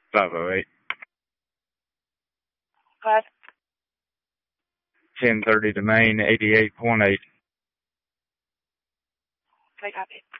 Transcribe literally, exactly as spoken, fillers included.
five oh eight. Class? ten thirty to Main, eighty-eight point eight. Okay, copy.